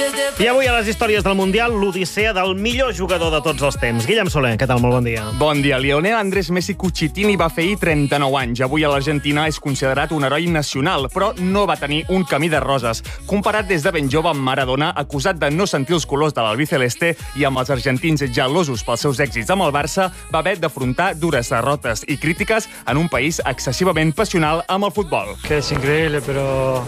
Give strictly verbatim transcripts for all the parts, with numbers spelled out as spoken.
I avui a les històries del Mundial, l'odissea del millor jugador de tots els temps. Guillem Soler, què tal? Molt bon dia. Bon dia. Lionel Andrés Messi Cucitini va fer ahir trenta-nou anys. Avui a l'Argentina és considerat un heroi nacional, però no va tenir un camí de roses. Comparat des de ben jove amb Maradona, acusat de no sentir els colors de l'albiceleste, i amb els argentins gelosos pels seus èxits amb el Barça, va haver d'afrontar dures derrotes i crítiques en un país excessivament passional amb el futbol. Que es increíble, pero...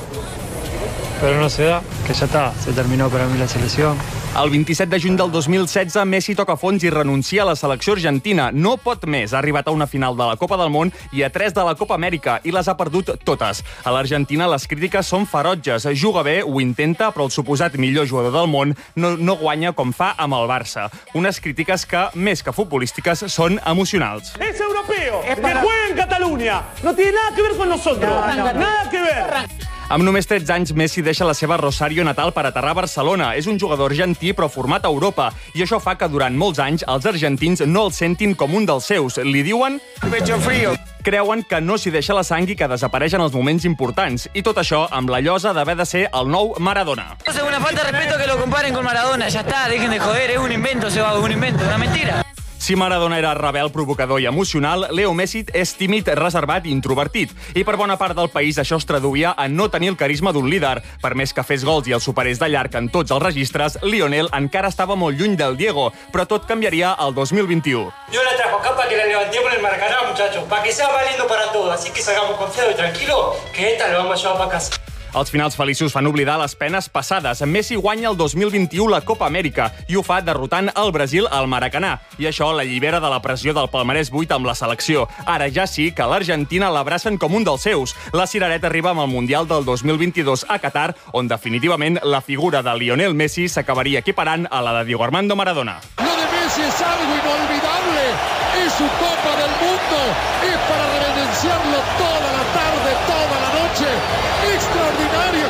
pero no se da, que ya está, se terminó para mí la selección. El vint-i-set de juny del dos mil setze, Messi toca fons i renuncia a la selecció argentina. No pot més. Ha arribat a una final de la Copa del Món i a tres de la Copa Amèrica, i les ha perdut totes. A l'Argentina les crítiques són ferotges. Juga bé, ho intenta, però el suposat millor jugador del món no, no guanya com fa amb el Barça. Unes crítiques que, més que futbolístiques, són emocionals. Es europeo, es para... que juega en Cataluña. No tiene nada que ver con nosotros. No, no, no. Nada que ver. Amb només tretze anys, Messi deixa la seva Rosario natal per aterrar a Barcelona. És un jugador argentí, però format a Europa. I això fa que durant molts anys els argentins no el sentin com un dels seus. Li diuen... pecho frío. Creuen que no s'hi deixa la sang i que desapareix en els moments importants. I tot això amb la llosa d'haver de ser el nou Maradona. Es una falta de respeto que lo comparen con Maradona. Ya está, dejen de joder, es un invento, se va, un invento, una mentira. Si Maradona era rebel, provocador i emocional, Leo Messi és tímid, reservat i introvertit. I per bona part del país això es traduïa en no tenir el carisma d'un líder. Per més que fes gols i el superés de llarg en tots els registres, Lionel encara estava molt lluny del Diego, però tot canviaria el dos mil vint-i-u. Yo la trajo acá para que la levantemos en el Maracaná, muchachos, para que sea más lindo para todos. Así que salgamos confiados y tranquilos, que esta la vamos a llevar para casa. Els finals feliços fan oblidar les penes passades. Messi guanya el dos mil vint-i-u la Copa Amèrica i ho fa derrotant el Brasil al Maracanà. I això l'allibera de la pressió del palmarès vuit amb la selecció. Ara ja sí que l'Argentina l'abracen com un dels seus. La cirereta arriba amb el Mundial del dos mil vint-i-dos a Qatar, on definitivament la figura de Lionel Messi s'acabaria equiparant a la de Diego Armando Maradona. Lo de Messi es algo inolvidable. Es su Copa del Mundo. Es para reverenciarlo toda la tarde, toda la noche. Extraordinario.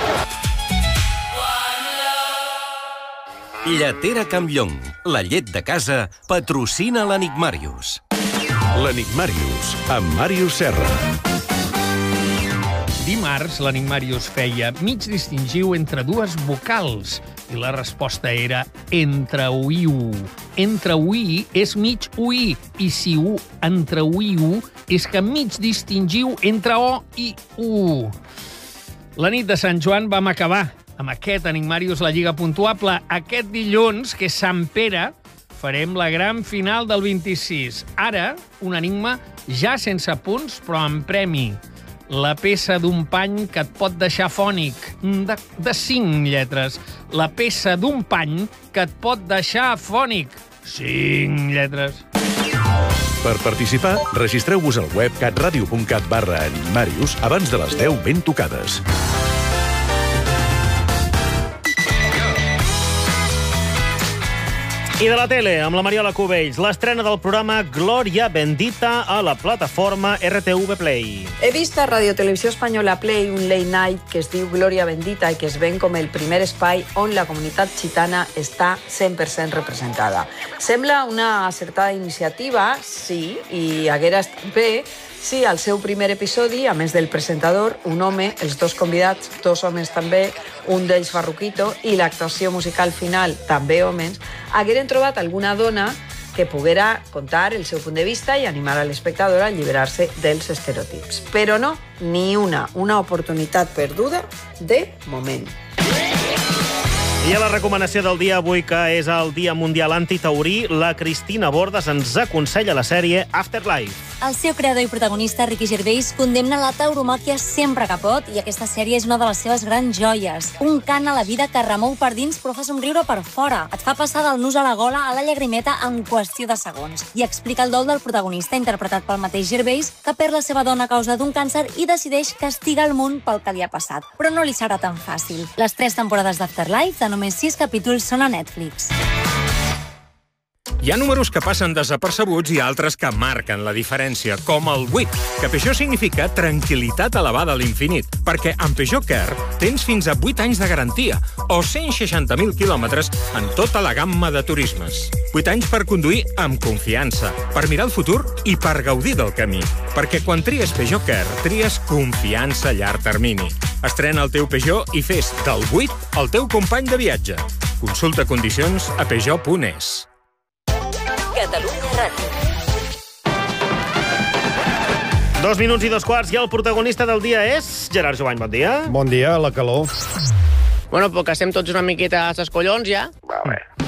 Lletera Campllong, la llet de casa, patrocina l'Enigmàrius. L'Enigmàrius, amb Màrius Serra. Dimarts, l'Enigmàrius feia mig distingiu entre dues vocals i la resposta era entreuiu. Entreuir és mig uir i si u entreuiu és que mig distingiu entre o i u. La nit de Sant Joan vam acabar amb aquest Enigmàrius la Lliga Puntuable. Aquest dilluns, que és Sant Pere, farem la gran final del vint-i-sis. Ara, un enigma ja sense punts, però amb premi. La peça d'un pany que et pot deixar fònic, de, de cinc lletres. La peça d'un pany que et pot deixar fònic, cinc lletres. Per participar, registreu-vos al web catradio punt cat barra Enigmàrius abans de les deu ben tocades. I de la tele, amb la Mariola Cubells, l'estrena del programa Glòria Bendita a la plataforma R T V Play. He vist a Radio Televisió Espanyola Play un late night que es diu Glòria Bendita i que es ven com el primer espai on la comunitat gitana està cent per cent representada. Sembla una acertada iniciativa, sí, i haguera estat bé si al seu primer episodi, a més del presentador, un home, els dos convidats, dos homes també, un d'ells Farruquito, i l'actuació musical final, també homes, hagueren trobat alguna dona que poguera contar el seu punt de vista i animar a l'espectador a alliberar-se dels estereotips. Però no, ni una, una oportunitat perduda de moment. I a la recomanació del dia avui, que és el Dia Mundial Antitaurí, la Cristina Bordes ens aconsella la sèrie Afterlife. El seu creador i protagonista, Ricky Gervais, condemna la tauromàquia sempre que pot i aquesta sèrie és una de les seves grans joies. Un cant a la vida que remou per dins però fa somriure per fora. Et fa passar del nus a la gola a la llagrimeta en qüestió de segons. I explica el dol del protagonista, interpretat pel mateix Gervais, que perd la seva dona a causa d'un càncer i decideix castigar el món pel que li ha passat. Però no li serà tan fàcil. Les tres temporades d'Afterlife, de només sis capítols, són a Netflix. Hi ha números que passen desapercebuts i altres que marquen la diferència, com el vuit, que per això significa tranquil·litat elevada a l'infinit, perquè amb Peugeot Care tens fins a vuit anys de garantia o cent seixanta mil quilòmetres en tota la gamma de turismes. vuit anys per conduir amb confiança, per mirar el futur i per gaudir del camí. Perquè quan tries Peugeot Care, tries confiança a llarg termini. Estrena el teu Peugeot i fes del vuit el teu company de viatge. Consulta condicions a peugeot punt es. Catalunya Ràdio. Dos minuts i dos quarts i el protagonista del dia és Gerard Jovany, bon dia. Bon dia, la calor. Bueno, però que estem tots una miqueta als collons, ja. Va bé.